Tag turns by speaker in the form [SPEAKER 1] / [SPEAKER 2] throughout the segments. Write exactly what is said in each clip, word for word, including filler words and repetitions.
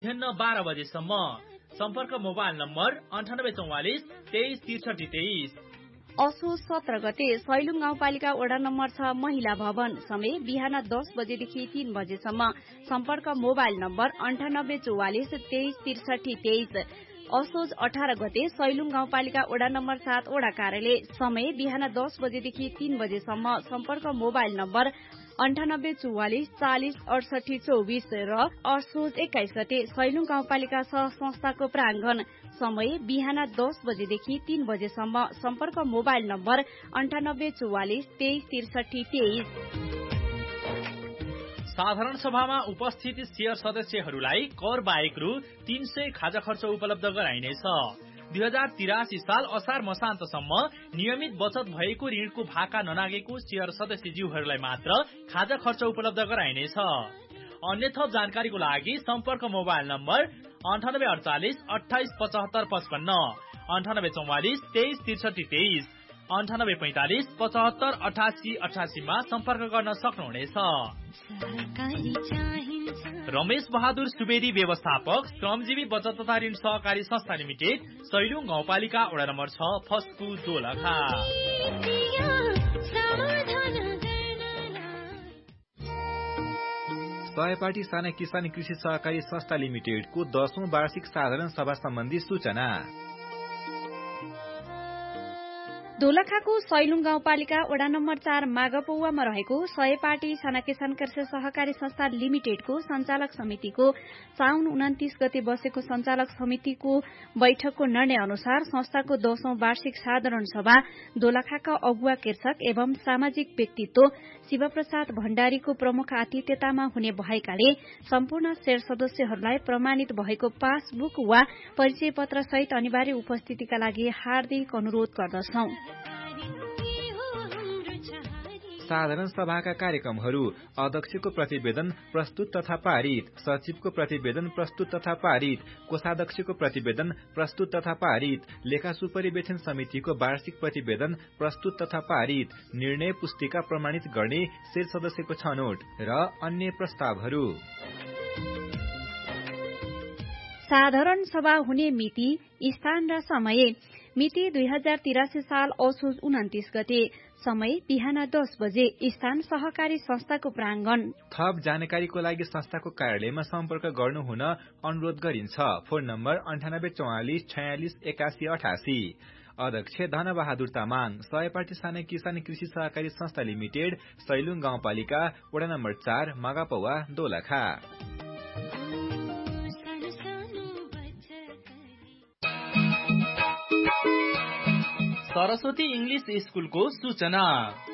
[SPEAKER 1] बिहान बाह्र बजेसम्म। सम्पर्क मोबाइल नम्बर अन्ठानब्बे चौवालिस तेइस त्रिसठी तेइस।
[SPEAKER 2] असोज सत्र गते सैलुङ गाउँपालिका वडा नम्बर छ महिला भवन, समय बिहान दस बजेदेखि तीन बजेसम्म। सम्पर्क मोबाइल नम्बर अन्ठानब्बे चौवालिस तेइस त्रिसठी तेइस। असोज अठार गते सैलुङ गाउँपालिका वडा नम्बर सात वडा कार्यालय, समय बिहान दस बजेदेखि तीन बजेसम्म। सम्पर्क मोबाइल नम्बर अन्ठानब्बे चौवालिस चालिस अडसठी चौबिस। र असोज एक्काइस गते सैलुङ गाउँपालिका सह संस्थाको प्राङ्गण, समय बिहान दस बजेदेखि तीन बजेसम्म। सम्पर्क मोबाइल नम्बर अन्ठानब्बे चौवालिस तेइस त्रिसठी तेइस।
[SPEAKER 1] साधारण सभामा उपस्थित शेयर सदस्यहरूलाई कर बाहेक रु तीन सय खाजा खर्च उपलब्ध गराइनेछ। दुई हजार तिरासी साल असार मसान्तसम्म नियमित बचत भएको ऋणको भाका ननागेको शेयर सदस्यज्यूहरूलाई मात्र खाजा खर्च उपलब्ध गराइनेछ। अन्य थप जानकारीको लागि सम्पर्क मोबाइल नम्बर अन्ठानब्बे अडचालिस अठाइस पचहत्तर पचपन्न, अन्ठानब्बे चौवालिस तेइस त्रिसठी तेइस, अन्ठानब्बे पैंतालिस पचहत्तर अठासी अठासीमा सम्पर्क गर्न सक्नुहुनेछ। रमेश बहादुर सुवेदी, व्यवस्थापक, श्रमजीवी बचत तथा ऋण सहकारी संस्था लिमिटेड, सैलुङ गाउँपालिका वडा नम्बर छ, फस्कु, दोलखा।
[SPEAKER 3] सहपाठी साना किसान कृषि सहकारी संस्था लिमिटेडको दशौं वार्षिक साधारण सभा सम्बन्धी सूचना।
[SPEAKER 2] दोलखाको सैलुङ गाउँपालिका वडा नम्बर चार मागपौवामा रहेको सहपाठी साना किसान कृषि सहकारी संस्था लिमिटेडको सञ्चालक समितिको साउन उन्तिस गते बसेको सञ्चालक समितिको बैठकको निर्णय अनुसार संस्थाको दशौं वार्षिक साधारण सभा दोलखाका अगुवा कृषक एवं सामाजिक व्यक्तित्व शिवप्रसाद भण्डारीको प्रमुख आतिथ्यतामा हुने भएकाले सम्पूर्ण शेयर सदस्यहरूलाई प्रमाणित भएको पासबुक वा परिचय पत्र सहित अनिवार्य उपस्थितिका लागि हार्दिक अनुरोध गर्दछौं।
[SPEAKER 3] साधारण सभाका कार्यक्रमहरू: अध्यक्षको प्रतिवेदन प्रस्तुत तथा पारित, सचिवको प्रतिवेदन प्रस्तुत तथा पारित, कोषाध्यक्षको प्रतिवेदन प्रस्तुत तथा पारित, लेखा सुपरिवेक्षण समितिको वार्षिक प्रतिवेदन प्रस्तुत तथा पारित, निर्णय पुस्तिका प्रमाणित गर्ने शेयर सदस्यको छनौट र अन्य प्रस्तावहरू।
[SPEAKER 2] साधारण सभा हुने मिति, स्थान र समय। मिति दुई हजार तिरासी साल असोज उन्तिस गते, समय बिहान दस बजे, स्थान सहकारी संस्थाको प्राङ्गण।
[SPEAKER 3] थप जानकारीको लागि संस्थाको कार्यालयमा सम्पर्क गर्नुहुन अनुरोध गरिन्छ। फोन नम्बर अन्ठानब्बे चौवालिस छयालिस एकासी अठासी। अध्यक्ष धनबहादुर तामाङ, सहपाठी साना किसान कृषि सहकारी संस्था लिमिटेड, सैलुङ गाउँपालिका वडा नम्बर चार मागापौवा, दोलखा।
[SPEAKER 1] सरस्वती इंग्लिश स्कूलको सूचना।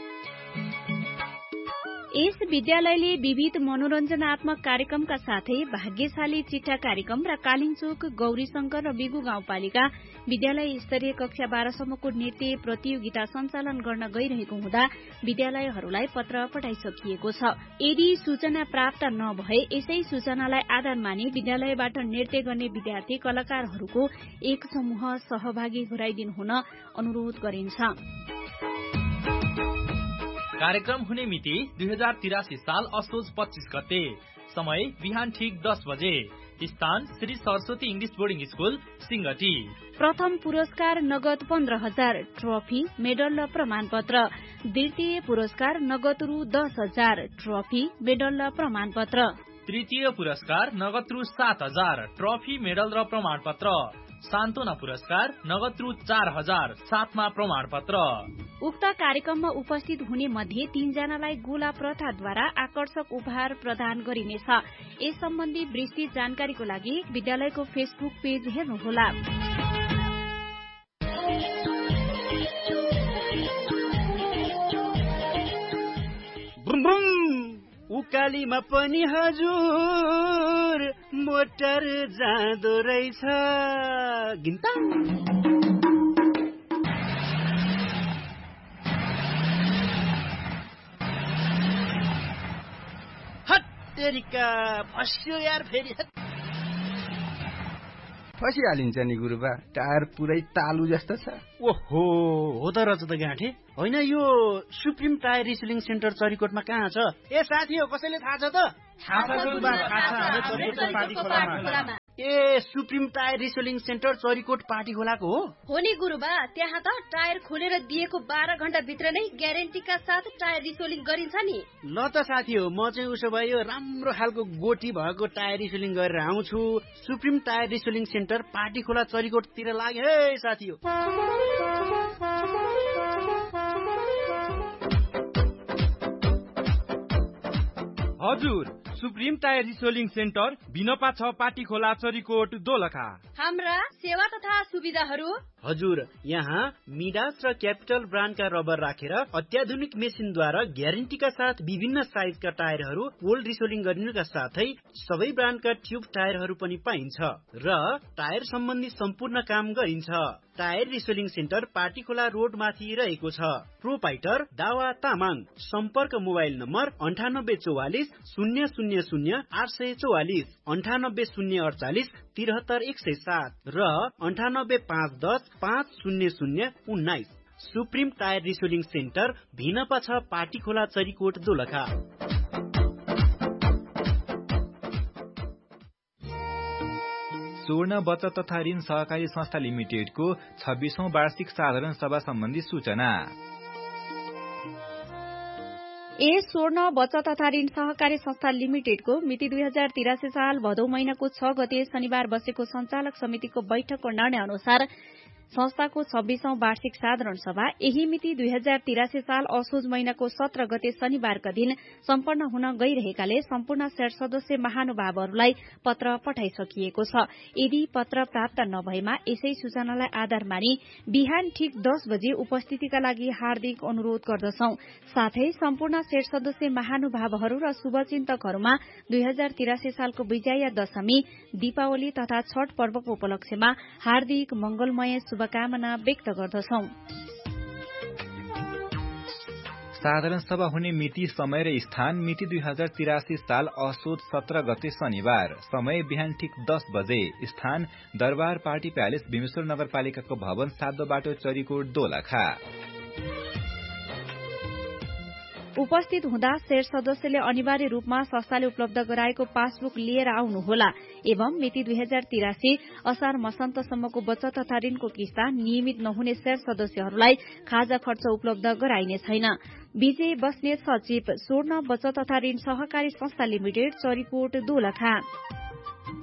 [SPEAKER 2] यस विद्यालयले विविध मनोरञ्जनात्मक कार्यक्रमका साथै भाग्यशाली चिट्ठा कार्यक्रम र कालिङचोक, गौरीशंकर र बिगु गाउँपालिका विद्यालय स्तरीय कक्षा बाह्रसम्मको नृत्य प्रतियोगिता सञ्चालन गर्न गइरहेको हुँदा विद्यालयहरूलाई पत्र पठाइसकिएको छ। यदि सूचना प्राप्त नभए यसै सूचनालाई आधार मानि विद्यालयबाट नृत्य गर्ने विद्यार्थी कलाकारहरूको एक समूह सहभागी गराइदिनु हुन अनुरोध गरिन्छ।
[SPEAKER 1] कार्यक्रम हुने मिति दुई हजार तिरासी साल असोज पच्चीस गते, समय बिहान ठीक दस बजे, स्थान Shri Saraswati English boarding school, Singati.
[SPEAKER 2] प्रथम पुरस्कार नगद पन्ध्र हजार, ट्रफी, मेडल र प्रमाणपत्र। द्वितीय पुरस्कार नगद रु दस हजार, ट्रफी, मेडल र प्रमाणपत्र।
[SPEAKER 1] तृतीय पुरस्कार नगद रु सात हजार, ट्रफी, मेडल र प्रमाणपत्र। सान्तोना पुरस्कार नगद रु चार हजार, साथमा प्रमाणपत्र।
[SPEAKER 2] उक्त कार्यक्रममा उपस्थित हुने मध्ये तीनजनालाई गोला प्रथाद्वारा आकर्षक उपहार प्रदान गरिनेछ। यस सम्बन्धी विस्तृत जानकारीको लागि विद्यालयको फेसबुक पेज हेर्नुहोला।
[SPEAKER 4] उकालीमा पनि हजुर मोटर जाँदो रहेछ। हत्तेरिका फस्यो यार, फेरि
[SPEAKER 5] फसिहालिन्छ नि गुरुबा, टायर पुरै तालु जस्तो छ।
[SPEAKER 4] ओहो, हो त रहेछ त गाँठे। होइन, यो सुप्रिम टायर रिसेलिङ सेन्टर चरीकोटमा कहाँ छ? ए साथी हो, कसैले थाहा छ त?
[SPEAKER 6] थाहा छ गुरुबा, थाहा छ।
[SPEAKER 4] ए supreme tyre रिसेलिङ centre Charikot party खोलाको हो
[SPEAKER 2] हो नि गुरुबा। त्यहाँ त टायर खोलेर दिएको बाह्र घण्टा भित्र नै ग्यारेन्टीका साथ टायर रिसेलिङ गरिन्छ नि।
[SPEAKER 4] ल त साथी हो, म चाहिँ उसो भए यो राम्रो खालको गोटी भएको टायर रिसेलिङ गरेर आउँछु। सुप्रिम टायर रिसेलिङ सेन्टर पार्टी खोला चरीकोटतिर लाग्यो है साथी हो।
[SPEAKER 6] हजुर, सुप्रिम टायर रिसेलिङ सेन्टर बिनपा छ पाटी खोला चरीकोट दोलखा।
[SPEAKER 2] हाम्रा सेवा तथा सुविधाहरू
[SPEAKER 4] हजुर, यहाँ मिडास र क्यापिटल ब्रान्डका रबर राखेर अत्याधुनिक मेसिनद्वारा ग्यारेन्टीका साथ विभिन्न साइजका टायरहरू कोल्ड रिसेलिङ गरिनुका साथै सबै ब्रान्डका ट्युब टायरहरू पनि पाइन्छ र टायर सम्बन्धी सम्पूर्ण काम गरिन्छ। टायर रिसेलिङ सेन्टर पार्टी खोला रोड माथि रहेको छ। प्रोपाइटर दावा तामाङ। सम्पर्क मोबाइल नम्बर अन्ठानब्बे चौवालिस शून्य शून्य शून्य आठ सय चौवालिस, अन्ठानब्बे शून्य अडचालिस तिहत्तर एक सय सात र अन्ठानब्बे पाँच दस पाँच शून्य शून्य उन्नाइस। सुप्रिम टायर रिसेलिङ सेन्टर भिनपा छ पार्टी खोला चरीकोट दोलखा।
[SPEAKER 3] स्वर्ण बचत तथा ऋण सहकारी संस्था लिमिटेडको छब्बीसौं वार्षिक साधारण सभा सम्बन्धी सूचना।
[SPEAKER 2] ए स्वर्ण बचत तथा ऋण सहकारी संस्था लिमिटेडको मिति दुई हजार तिरासी साल भदौ महिनाको छ गते शनिबार बसेको संचालक समितिको बैठकको निर्णय अनुसार संस्थाको छब्बीसौं वार्षिक साधारण सभा यही मिति दुई हजार तिरासी साल असोज महिनाको सत्र गते शनिबारका दिन सम्पन्न हुन गइरहेकाले सम्पूर्ण शेयर सदस्य महानुभावहरूलाई पत्र पठाइसकिएको छ। यदि पत्र प्राप्त नभएमा यसै सूचनालाई आधार मानि बिहान ठिक दस बजे उपस्थितिका लागि हार्दिक अनुरोध गर्दछौं। साथै सम्पूर्ण शेयर सदस्य महानुभावहरू र शुभचिन्तकहरूमा दुई हजार तिरासी सालको विजया दशमी, दीपावली तथा छठ पर्वको उपलक्ष्यमा हार्दिक मंगलमय शुभकामना व्यक्त गर्दछौं।
[SPEAKER 3] साधारण सभा हुने मिति, समय र स्थान मिति दुई हजार तिरासी साल असोज सत्र गते शनिबार, समय बिहान ठिक दस बजे, स्थान दरबार पार्टी प्यालेस भीमेश्वर नगरपालिकाको भवन सातो बाटो चरीकोट दोलखा।
[SPEAKER 2] उपस्थित हुँदा शेयर सदस्यले अनिवार्य रूपमा संस्थाले उपलब्ध गराएको पासबुक लिएर आउनुहोला एवं मिति दुई हजार तिरासी असार मसान्तसम्मको बचत तथा ऋणको किस्ता नियमित नहुने शेयर सदस्यहरूलाई खाजा खर्च उपलब्ध गराइने छैन। विजय बस्नेत सचिव, स्वर्ण बचत तथा ऋण सहकारी संस्था लिमिटेड, चरीकोट दोलखा।